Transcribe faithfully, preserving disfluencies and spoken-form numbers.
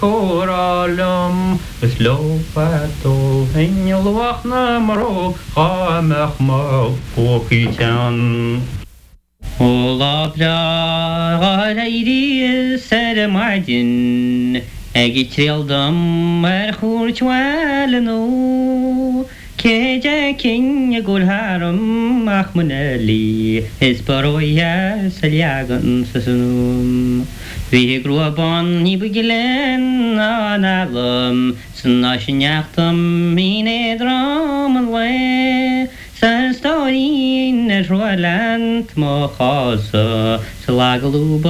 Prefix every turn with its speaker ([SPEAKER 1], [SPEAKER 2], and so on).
[SPEAKER 1] Coralum, slopato, in je luach na maro, gamach mo pokichan. Ola bra gairi ser margin, egi trildam er chwalno. Keja king gulharum achmuneli, his baroya salyagan sasunum. Vi gruaban i bygelen analum, snashnjachtum mine dramen le. Sen storin er roland mo khasa, slagalu